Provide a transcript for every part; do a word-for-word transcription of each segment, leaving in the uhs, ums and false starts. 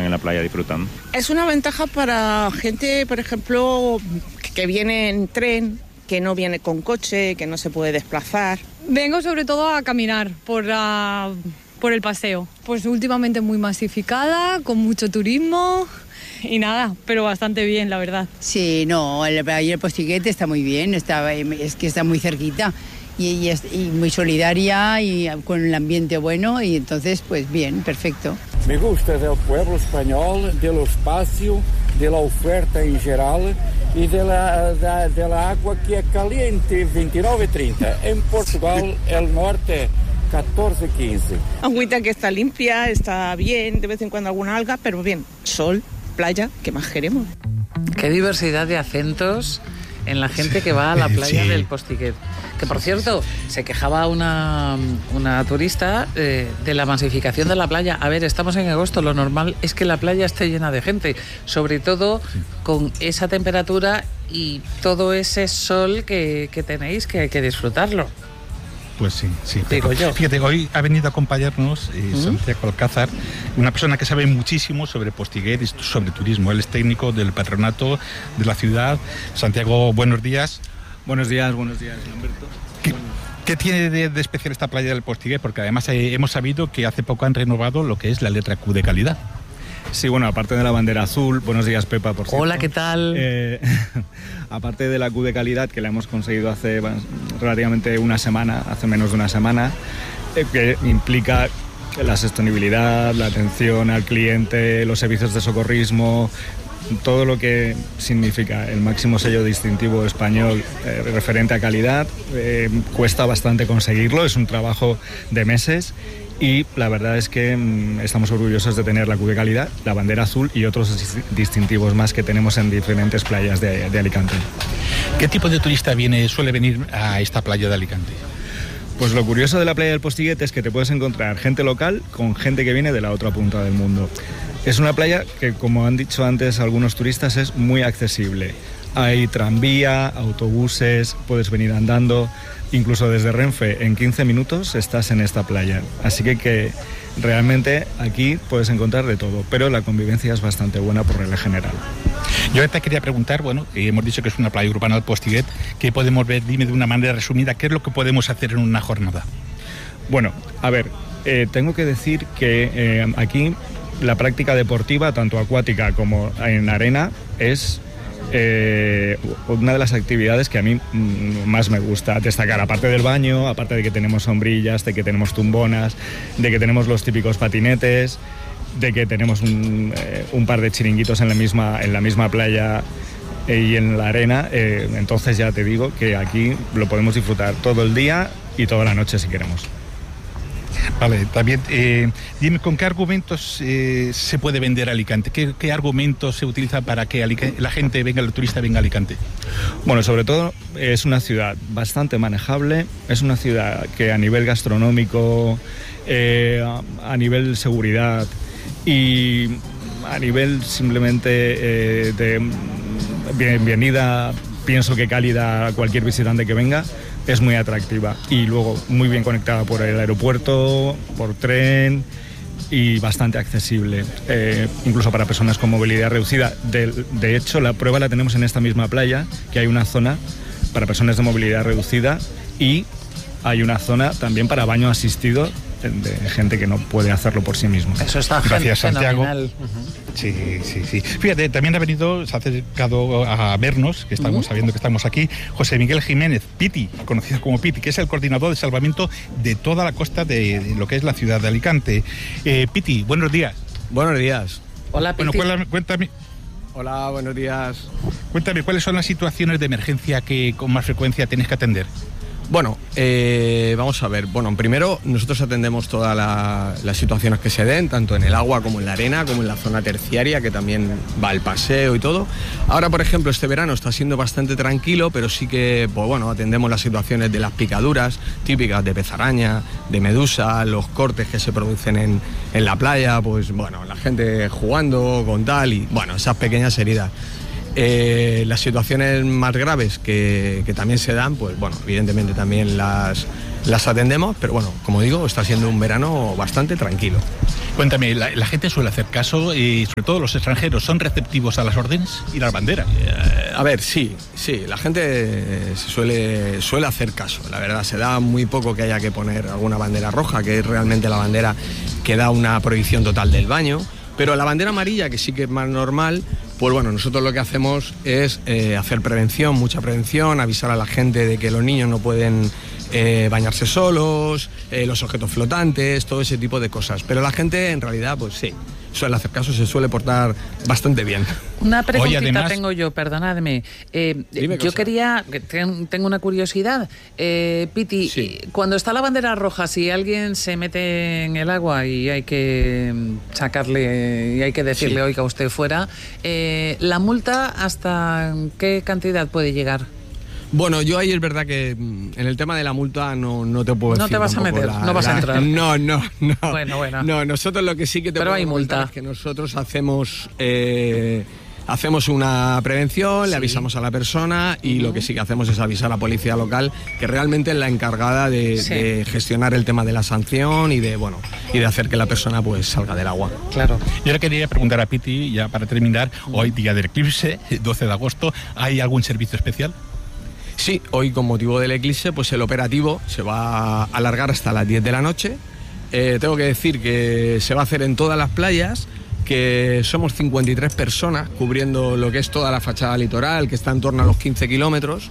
en la playa disfrutando. Es una ventaja para gente, por ejemplo, que viene en tren, que no viene con coche, que no se puede desplazar. Vengo sobre todo a caminar por, la, por el paseo. Pues últimamente muy masificada, con mucho turismo y nada, pero bastante bien, la verdad. Sí, no, el, el Postiguet está muy bien, está, es que está muy cerquita y, y, es, y muy solidaria y con el ambiente bueno y entonces pues bien, perfecto. Me gusta del pueblo español, del espacio, de la oferta en general y de la, de, de la agua que es caliente veintinueve treinta. En Portugal, el norte, catorce quince. Agüita que está limpia, está bien, de vez en cuando alguna alga, pero bien, sol, playa, ¿qué más queremos? Qué diversidad de acentos en la gente que va a la playa Sí. del Postiguet. Que, por cierto, se quejaba una, una turista eh, de la masificación de la playa. A ver, estamos en agosto, lo normal es que la playa esté llena de gente, sobre todo con esa temperatura y todo ese sol que, que tenéis, que hay que disfrutarlo. Pues sí, sí. Digo yo. Fíjate, hoy ha venido a acompañarnos eh, ¿Mm? Santiago Alcázar, una persona que sabe muchísimo sobre Postiguet y sobre turismo. Él es técnico del patronato de la ciudad. Santiago, buenos días. Buenos días, buenos días, Lamberto. ¿Qué, ¿Qué tiene de, de especial esta playa del Postiguet? Porque además eh, hemos sabido que hace poco han renovado lo que es la letra Q de calidad. Sí, bueno, aparte de la bandera azul, buenos días, Pepa, por cierto. Hola, ¿qué tal? Eh, aparte de la Q de calidad, que la hemos conseguido hace bueno, relativamente una semana, hace menos de una semana, eh, que implica la sostenibilidad, la atención al cliente, los servicios de socorrismo, todo lo que significa el máximo sello distintivo español eh, referente a calidad. Eh, cuesta bastante conseguirlo, es un trabajo de meses. Y la verdad es que mmm, estamos orgullosos de tener la Q de calidad, la bandera azul y otros distintivos más que tenemos en diferentes playas de, de Alicante. ¿Qué tipo de turista viene, suele venir a esta playa de Alicante? Pues lo curioso de la playa del Postiguet es que te puedes encontrar gente local con gente que viene de la otra punta del mundo. Es una playa que, como han dicho antes algunos turistas, es muy accesible. Hay tranvía, autobuses, puedes venir andando. Incluso desde Renfe, en quince minutos estás en esta playa. Así que, que realmente aquí puedes encontrar de todo, pero la convivencia es bastante buena por regla general. Yo te quería preguntar, bueno, hemos dicho que es una playa urbana del Postiguet, ¿qué podemos ver? Dime de una manera resumida, ¿qué es lo que podemos hacer en una jornada? Bueno, a ver, eh, tengo que decir que eh, aquí la práctica deportiva, tanto acuática como en arena, es Eh, una de las actividades que a mí más me gusta destacar, aparte del baño, aparte de que tenemos sombrillas, de que tenemos tumbonas, de que tenemos los típicos patinetes, de que tenemos un, eh, un par de chiringuitos en la misma, en la misma playa eh, y en la arena, eh, entonces ya te digo que aquí lo podemos disfrutar todo el día y toda la noche si queremos. Vale, también eh, dime con qué argumentos eh, se puede vender Alicante, ¿Qué, qué argumentos se utilizan para que Alicante, la gente venga, el turista venga a Alicante. Bueno, sobre todo es una ciudad bastante manejable, es una ciudad que a nivel gastronómico, eh, a nivel seguridad y a nivel simplemente eh, de bienvenida, pienso que cálida a cualquier visitante que venga, es muy atractiva y luego muy bien conectada por el aeropuerto, por tren y bastante accesible, eh, incluso para personas con movilidad reducida. De, de hecho, la prueba la tenemos en esta misma playa, que hay una zona para personas de movilidad reducida y hay una zona también para baño asistido de gente que no puede hacerlo por sí mismo. Eso está Gracias, Santiago. fenomenal. Sí, sí, sí. Fíjate, también ha venido, se ha acercado a vernos, que estamos uh-huh. sabiendo que estamos aquí, José Miguel Jiménez, Piti, conocido como Piti, que es el coordinador de salvamento de toda la costa de, de lo que es la ciudad de Alicante. Eh, Piti, buenos días. Buenos días. Hola, Piti. Bueno, cuéntame. Hola, buenos días. Cuéntame, ¿cuáles son las situaciones de emergencia que con más frecuencia tenéis que atender? Bueno, eh, vamos a ver. Bueno, primero nosotros atendemos todas la, las situaciones que se den, tanto en el agua como en la arena, como en la zona terciaria, que también va al paseo y todo. Ahora, por ejemplo, este verano está siendo bastante tranquilo, pero sí que, pues bueno, atendemos las situaciones de las picaduras típicas de pez araña, de medusa, los cortes que se producen en, en la playa, pues bueno, la gente jugando con tal y, bueno, esas pequeñas heridas. Eh, las situaciones más graves que, que también se dan, pues bueno, evidentemente también las, las atendemos, pero bueno, como digo, está siendo un verano bastante tranquilo. Cuéntame, ¿la, la gente suele hacer caso y sobre todo los extranjeros son receptivos a las órdenes y la bandera? Eh, a ver, sí, sí, la gente suele, suele hacer caso, la verdad, se da muy poco que haya que poner alguna bandera roja, que es realmente la bandera que da una prohibición total del baño, pero la bandera amarilla, que sí que es más normal, pues bueno, nosotros lo que hacemos es eh, hacer prevención, mucha prevención, avisar a la gente de que los niños no pueden eh, bañarse solos, eh, los objetos flotantes, todo ese tipo de cosas. Pero la gente, en realidad, pues sí, suele hacer caso, se suele portar bastante bien. Una preguntita Oye, además, tengo yo, perdonadme. Eh, yo cosa. quería, tengo una curiosidad. Eh, Piti, Sí. cuando está la bandera roja, si alguien se mete en el agua y hay que sacarle, y hay que decirle, Sí. oiga, usted fuera, eh, ¿la multa hasta qué cantidad puede llegar? Bueno, yo ahí es verdad que mm, en el tema de la multa no, no te puedo No decir te vas a tampoco meter, la- no vas a la- entrar. No, no, no. Bueno, bueno. No, nosotros lo que sí que te Pero puedo hay comentar multa. es que nosotros hacemos... eh, Hacemos una prevención, Sí. le avisamos a la persona y lo que sí que hacemos es avisar a la policía local, que realmente es la encargada de, Sí. de gestionar el tema de la sanción y de bueno y de hacer que la persona pues salga del agua. Claro. Yo le quería preguntar a Piti, ya para terminar, hoy día del eclipse, doce de agosto, ¿hay algún servicio especial? Sí, hoy con motivo del eclipse, pues el operativo se va a alargar hasta las diez de la noche. Eh, tengo que decir que se va a hacer en todas las playas, que somos cincuenta y tres personas cubriendo lo que es toda la fachada litoral, que está en torno a los quince kilómetros.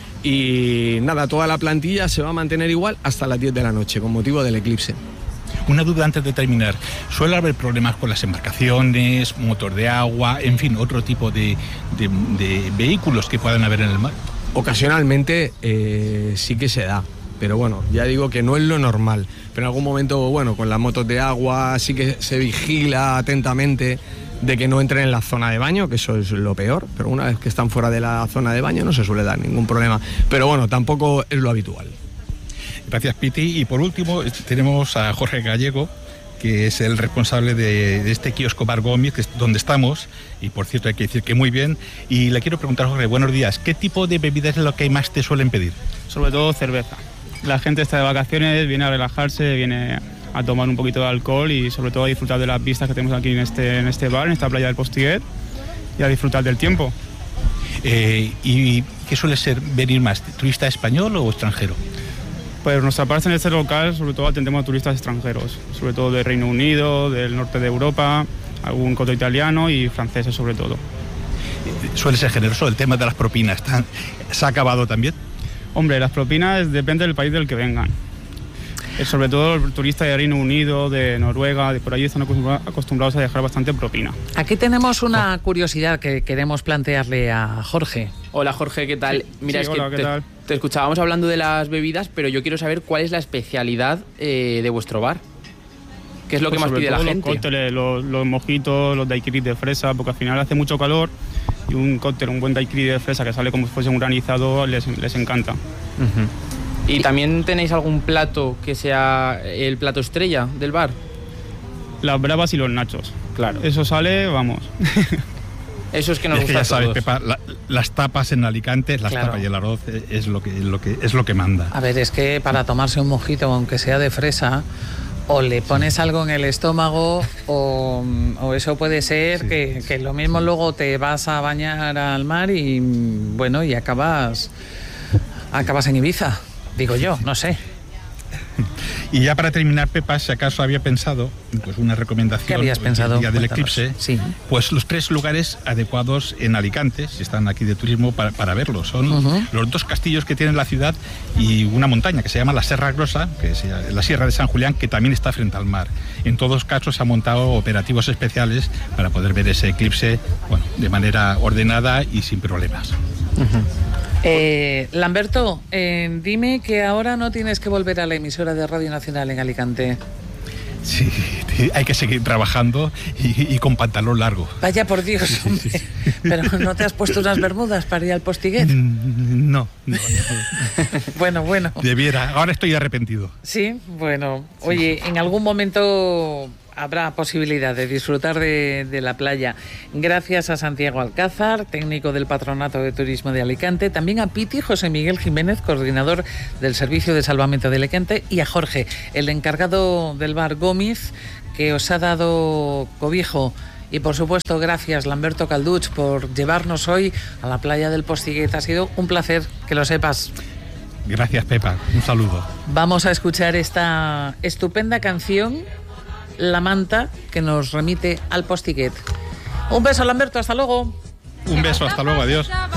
Y nada, toda la plantilla se va a mantener igual hasta las diez de la noche, con motivo del eclipse. Una duda antes de terminar. ¿Suele haber problemas con las embarcaciones, motor de agua, en fin, otro tipo de, de- de vehículos que puedan haber en el mar? Ocasionalmente eh, sí que se da, pero bueno, ya digo que no es lo normal. Pero en algún momento, bueno, con las motos de agua sí que se vigila atentamente de que no entren en la zona de baño, que eso es lo peor, pero una vez que están fuera de la zona de baño no se suele dar ningún problema. Pero bueno, tampoco es lo habitual. Gracias, Piti. Y por último, tenemos a Jorge Gallego, que es el responsable de, de este kiosco Bar Gómez, que es donde estamos, y por cierto hay que decir que muy bien. Y le quiero preguntar, Jorge, buenos días, ¿qué tipo de bebidas es lo que más te suelen pedir? Sobre todo cerveza. La gente está de vacaciones, viene a relajarse, viene a tomar un poquito de alcohol y sobre todo a disfrutar de las vistas que tenemos aquí en este, en este bar, en esta playa del Postiguet, y a disfrutar del tiempo. Eh, ¿Y qué suele ser venir más, turista español o extranjero? Pues nuestra parte en este local sobre todo atendemos a turistas extranjeros, sobre todo del Reino Unido, del norte de Europa, algún coto italiano y franceses sobre todo. Suele ser generoso el tema de las propinas. ¿Está- ¿Se ha acabado también? Hombre, las propinas depende del país del que vengan. Eh, Sobre todo los turistas de Reino Unido, de Noruega, de por allí están acostumbra- acostumbrados a dejar bastante propina. Aquí tenemos una curiosidad que queremos plantearle a Jorge. Hola Jorge, ¿qué tal? Sí, Mira, sí, es hola, que ¿qué te, tal? te escuchábamos hablando de las bebidas, pero yo quiero saber cuál es la especialidad eh, de vuestro bar. ¿Qué es lo que Pues más sobre pide la todo gente? Los cócteles, los, los mojitos, los daiquiris de fresa, porque al final hace mucho calor y un cóctel, un buen daiquiri de fresa que sale como si fuese un granizado, les, les encanta. Ujú. ¿Y también tenéis algún plato que sea el plato estrella del bar? Las bravas y los nachos. Claro. Eso sale, vamos. Eso es que nos Es que gusta ya a sabes, todos. Pepa, la- las tapas en Alicante, las Claro. tapas y el arroz eh, es lo que, lo que, es lo que manda. A ver, es que para tomarse un mojito, aunque sea de fresa, o le pones algo en el estómago o, o eso puede ser Sí, que, sí, que lo mismo sí. luego te vas a bañar al mar y bueno, y acabas acabas en Ibiza, digo yo, no sé. Y ya para terminar, Pepa, si acaso había pensado, pues una recomendación. ¿Qué habías el pensado? día del Cuéntanos. eclipse, Sí. pues los tres lugares adecuados en Alicante, si están aquí de turismo, para, para verlos. Son Ujú. los dos castillos que tiene la ciudad y una montaña que se llama la Serra Grosa, que es la Sierra de San Julián, que también está frente al mar. En todos casos se han montado operativos especiales para poder ver ese eclipse, bueno, de manera ordenada y sin problemas. Eh, Lamberto, eh, dime que ahora no tienes que volver a la emisora de Radio Nacional en Alicante. Sí, hay que seguir trabajando y, y con pantalón largo. Vaya por Dios, hombre. Pero ¿no te has puesto unas bermudas para ir al Postiguet? Mm, No, no, no. Bueno, bueno. Debiera. Ahora estoy arrepentido. Sí, bueno. Oye, ¿en algún momento habrá posibilidad de disfrutar de, de la playa. Gracias a Santiago Alcázar, técnico del Patronato de Turismo de Alicante, también a Piti, José Miguel Jiménez, coordinador del Servicio de Salvamento de Alicante, y a Jorge, el encargado del bar Gómez, que os ha dado cobijo. Y por supuesto, gracias Lamberto Calduch por llevarnos hoy a la playa del Postiguet. Ha sido un placer, que lo sepas. Gracias, Pepa. Un saludo. Vamos a escuchar esta estupenda canción, La Manta, que nos remite al Postiguet. Un beso, Lamberto, hasta luego. Un beso, hasta luego, adiós.